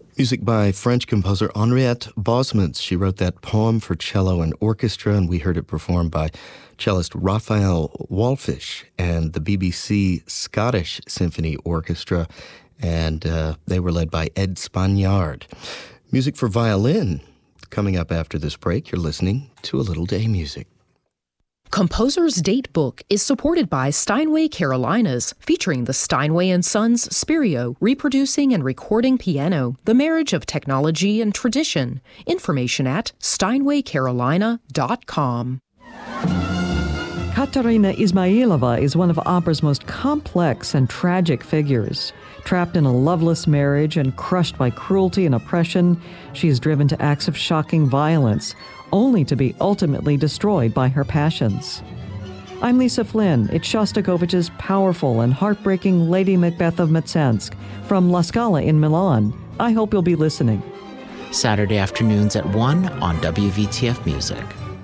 Music by French composer Henriette Bosmans. She wrote that poem for cello and orchestra, and we heard it performed by cellist Raphael Wallfisch and the BBC Scottish Symphony Orchestra, and they were led by Ed Spaniard. Music for violin. Coming up after this break, you're listening to A Little Day Music. Composer's Date Book is supported by Steinway Carolinas, featuring the Steinway & Sons Spirio, reproducing and recording piano, the marriage of technology and tradition. Information at steinwaycarolina.com. Katerina Ismailova is one of opera's most complex and tragic figures. Trapped in a loveless marriage and crushed by cruelty and oppression, she is driven to acts of shocking violence, only to be ultimately destroyed by her passions. I'm Lisa Flynn. It's Shostakovich's powerful and heartbreaking Lady Macbeth of Mtsensk from La Scala in Milan. I hope you'll be listening. Saturday afternoons at 1 on WVTF Music.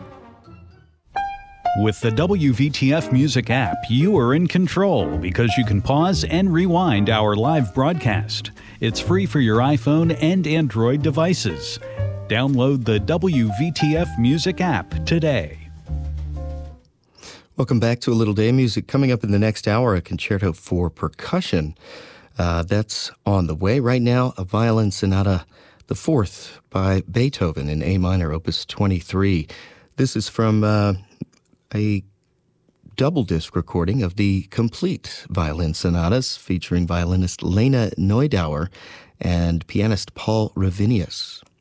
With the WVTF Music app, you are in control because you can pause and rewind our live broadcast. It's free for your iPhone and Android devices. Download the WVTF Music app today. Welcome back to A Little Day Music. Coming up in the next hour, a concerto for percussion. That's on the way. Right now, a violin sonata, the fourth by Beethoven in A minor, opus 23. This is from a double disc recording of the complete violin sonatas featuring violinist Lena Neudauer and pianist Paul Ravinius.